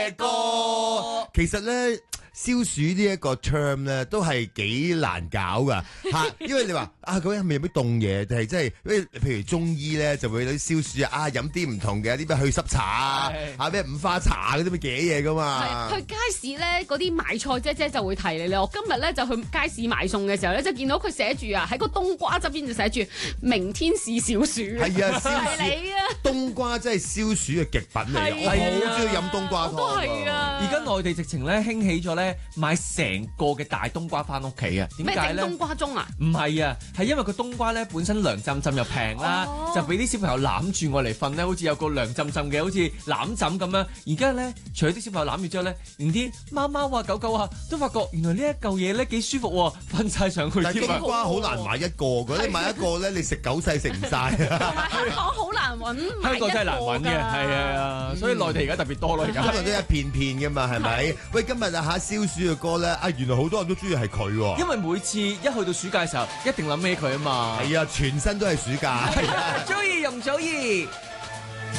隻歌。其實咧，消暑呢一個 term 咧都係幾難搞噶嚇，因為你話究竟係咪有啲凍嘢，定係即係譬如中醫咧就會有啲消暑飲啲唔同嘅啲咩去濕茶咩五花茶嗰啲咩嘅嘢噶嘛。 去街市咧嗰啲買菜姐姐就會提你咧。我今日咧就去街市買餸嘅時候咧，就見到佢寫住喺個冬瓜側邊就寫住明天是小暑。 係啊，消暑係你啊！ 冬瓜真係消暑嘅極品嚟嘅，我好中意飲冬瓜湯。 都係啊！ 而家內地直情咧興起咗咧買成個嘅大冬瓜翻屋企啊！點解咧？ 咩整冬瓜盅啊？ 唔係啊，係因為個冬瓜咧本身涼浸浸又平啦，就俾啲小朋友攬住我嚟瞓咧，好似有個涼浸浸嘅，好似攬枕咁樣。而家咧，除咗啲小朋友攬住之後咧，連啲貓貓啊、狗狗啊都發覺原來呢一嚿嘢咧幾舒服喎，瞓晒上去。 但係冬瓜好難買一個嘅，你買一個咧，你食九世食唔晒。 同埋香港好難揾， 香港真係難揾嘅，係啊，所以內地而家特別多咯，而家。 可能都一片片嘅嘛，係咪？喂，今日消暑嘅歌咧，原來好多人都中意係佢喎。 因為每次一去到暑假嘅時候，一定諗起佢啊嘛。 係啊，全身都係暑假。 係啊，中意又唔中意。